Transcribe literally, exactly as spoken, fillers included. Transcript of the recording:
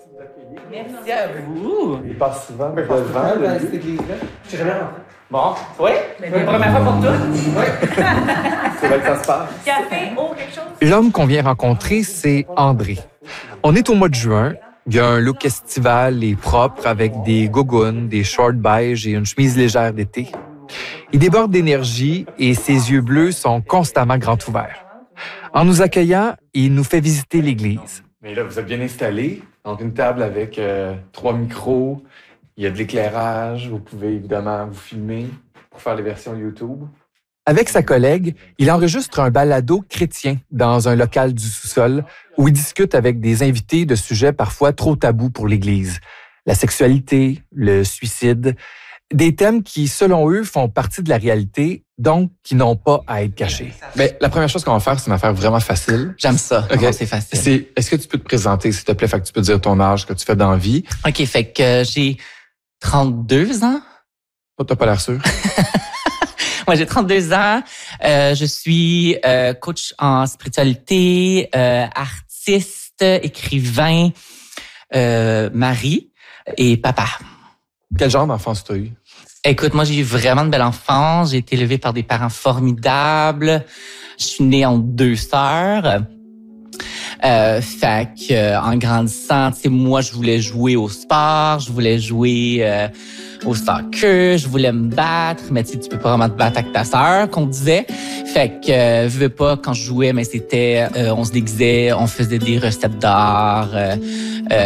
Merci à vous. Il passe souvent devant dans cette église-là. Je suis jamais rentré. Bon, oui? Mais la première fois pour toi? Oui. C'est là que ça se passe. Café, eau, quelque chose? L'homme qu'on vient rencontrer, c'est André. On est au mois de juin. Il a un look estival et propre avec des gougounes, des shorts beige et une chemise légère d'été. Il déborde d'énergie et ses yeux bleus sont constamment grands ouverts. En nous accueillant, il nous fait visiter l'église. Mais là, vous êtes bien installé. Donc, une table avec euh, trois micros. Il y a de l'éclairage. Vous pouvez évidemment vous filmer pour faire les versions YouTube. Avec sa collègue, il enregistre un balado chrétien dans un local du sous-sol où il discute avec des invités de sujets parfois trop tabous pour l'Église. La sexualité, le suicide, des thèmes qui, selon eux, font partie de la réalité, donc qui n'ont pas à être cachés. Bien, la première chose qu'on va faire, c'est une affaire vraiment facile. J'aime ça. OK. Comment c'est facile. C'est, est-ce que tu peux te présenter, s'il te plaît? Fait que tu peux dire ton âge, ce que tu fais dans la vie. OK, fait que euh, j'ai trente-deux ans. Toi, t'as pas l'air sûr. Moi, j'ai trente-deux ans. Euh, je suis euh, coach en spiritualité, euh, artiste, écrivain, euh, mari et papa. Quel genre d'enfance t'as eu? Écoute, moi, j'ai eu vraiment de belle enfance. J'ai été élevée par des parents formidables. Je suis née en deux sœurs. Euh, fait que, euh, en grandissant, tu sais, moi, je voulais jouer au sport, je voulais jouer euh, au soccer, je voulais me battre, mais tu sais, tu peux pas vraiment te battre avec ta sœur, qu'on disait. Fait que, euh, veux pas, quand je jouais, mais c'était, euh, on se déguisait, on faisait des recettes d'art. Euh, euh,